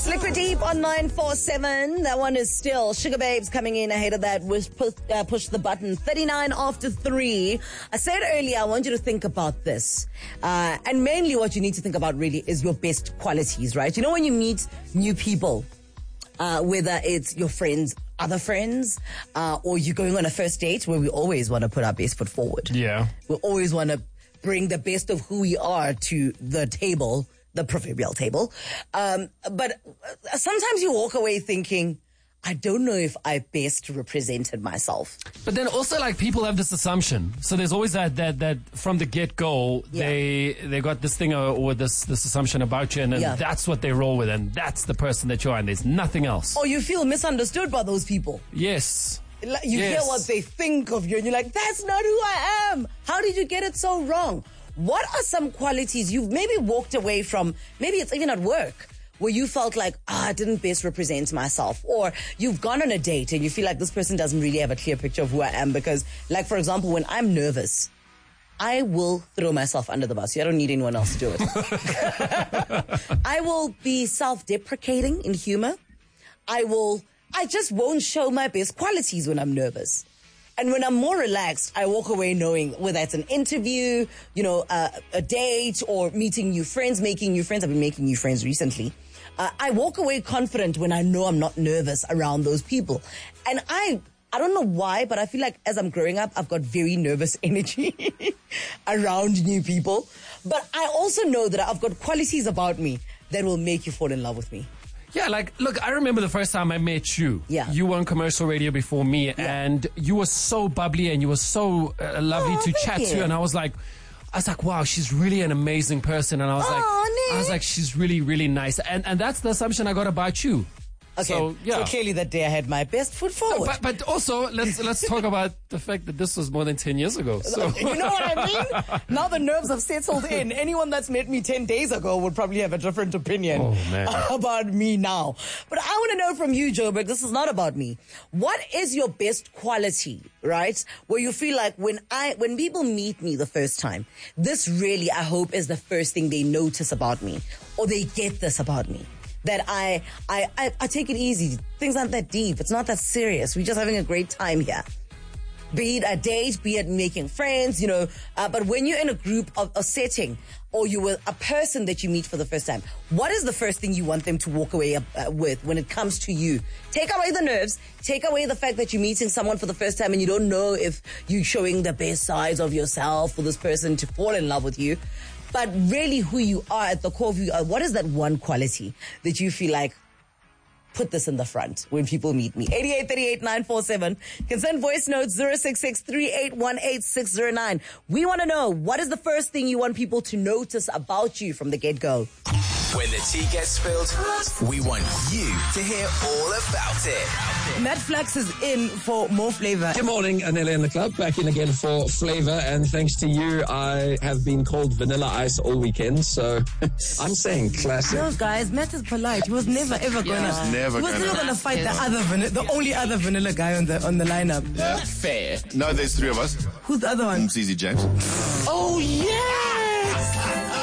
Liquid Deep on 947. That one is still Sugar Babes coming in ahead of that. Push the button. 39 after 3. I said earlier, I want you to think about this. And mainly what you need to think about really is your best qualities, right? You know, when you meet new people, whether it's your friends, other friends, or you're going on a first date where we always want to put our best foot forward. Yeah. We always want to bring the best of who we are to the table, the proverbial table. But sometimes you walk away thinking, I don't know if I best represented myself. But then also, like, people have this assumption. So there's always that from the get-go, they got this thing or this assumption about you, and that's what they roll with, and that's the person that you are, and there's nothing else. Or you feel misunderstood by those people. Yes. You hear what they think of you, and you're like, that's not who I am. How did you get it so wrong? What are some qualities you've maybe walked away from, maybe it's even at work, where you felt like, I didn't best represent myself? Or you've gone on a date and you feel like this person doesn't really have a clear picture of who I am because, like, for example, when I'm nervous, I will throw myself under the bus. I don't need anyone else to do it. I will be self-deprecating in humor. I just won't show my best qualities when I'm nervous. And when I'm more relaxed, I walk away knowing whether it's an interview, a date, or meeting new friends, making new friends. I've been making new friends recently. I walk away confident when I know I'm not nervous around those people. And I don't know why, but I feel like as I'm growing up, I've got very nervous energy around new people. But I also know that I've got qualities about me that will make you fall in love with me. Yeah, like, look, I remember the first time I met you. Yeah. You were on commercial radio before me, and you were so bubbly and you were so lovely to chat to. And I was like, wow, she's really an amazing person. And I was like, she's really, really nice. And that's the assumption I got about you. Okay, so clearly that day I had my best foot forward. But also, let's talk about the fact that this was more than 10 years ago. So. You know what I mean? Now the nerves have settled in. Anyone that's met me 10 days ago would probably have a different opinion about me now. But I want to know from you, Joburg, this is not about me. What is your best quality, right? Where you feel like when people meet me the first time, this really, I hope, is the first thing they notice about me, or they get this about me. That I take it easy. Things aren't that deep. It's not that serious. We're just having a great time here. Be it a date, be it making friends, but when you're in a group of a setting, or you were a person that you meet for the first time, what is the first thing you want them to walk away with when it comes to you? Take away the nerves. Take away the fact that you're meeting someone for the first time and you don't know if you're showing the best sides of yourself for this person to fall in love with you. But really who you are at the core of who you are. What is that one quality that you feel like, put this in the front when people meet me? 8838-947. Can send voice notes 066-3818-609. We want to know, what is the first thing you want people to notice about you from the get-go? When the tea gets spilled, we want you to hear all about it. Matt Flax is in for more flavor. Good morning, Anela and the club. Back in again for flavor. And thanks to you, I have been called Vanilla Ice all weekend. So I'm saying classic. No, guys, Matt is polite. He was never, ever going to... Never going to fight the only other vanilla guy on the lineup. Fair. No, there's three of us. Who's the other one? CZ James. Oh, yes!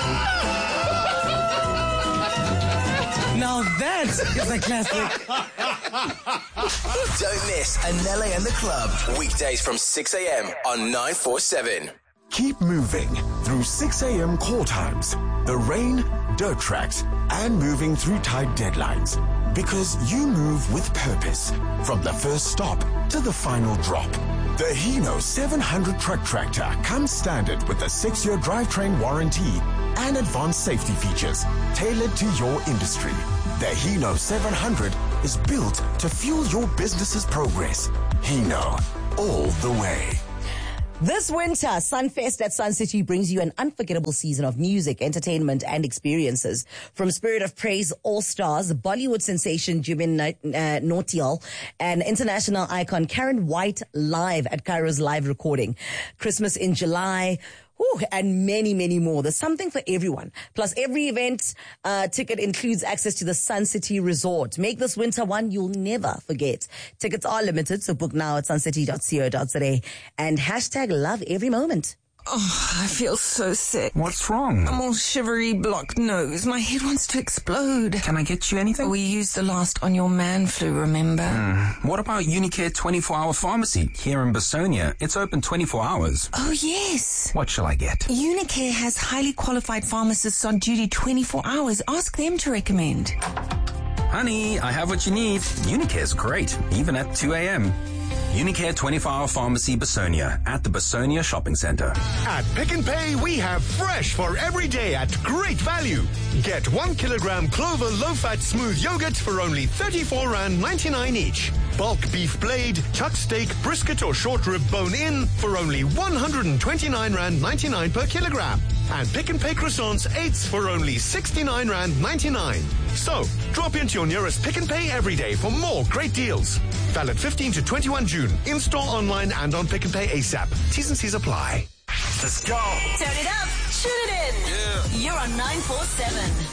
Now that is a classic. Don't miss Anele and the Club. Weekdays from 6 a.m. on 947. Keep moving through 6 a.m. call times, the rain, dirt tracks, and moving through tight deadlines. Because you move with purpose, from the first stop to the final drop. The Hino 700 truck tractor comes standard with a 6-year drivetrain warranty and advanced safety features tailored to your industry. The Hino 700 is built to fuel your business's progress. Hino, all the way. This winter, Sunfest at Sun City brings you an unforgettable season of music, entertainment, and experiences. From Spirit of Praise All-Stars, Bollywood sensation Jubin Nautiyal, and international icon Karen White live at Cairo's live recording. Christmas in July, and many, many more. There's something for everyone. Plus, every event ticket includes access to the Sun City Resort. Make this winter one you'll never forget. Tickets are limited, so book now at suncity.co.za and #love every moment. Oh, I feel so sick. What's wrong? I'm all shivery, blocked nose. My head wants to explode. Can I get you anything? We used the last on your man flu, remember? What about Unicare 24-hour pharmacy here in Basonia? It's open 24 hours. Oh, yes. What shall I get? Unicare has highly qualified pharmacists on duty 24 hours. Ask them to recommend. Honey, I have what you need. Unicare's great, even at 2 a.m. Unicare 24-hour pharmacy Basonia at the Basonia Shopping Centre. At Pick n Pay, we have fresh for every day at great value. Get 1 kilogram Clover low-fat smooth yogurt for only R34.99 each. Bulk beef blade, chuck steak, brisket or short rib bone-in for only R129.99 per kilogram. And Pick n Pay croissants 8s for only R69.99. So, drop into your nearest Pick n Pay every day for more great deals. Valid 15 to 21 June. In-store, online and on Pick n Pay ASAP. T's and C's apply. Let's go. Turn it up. Tune it in. Yeah. You're on 947.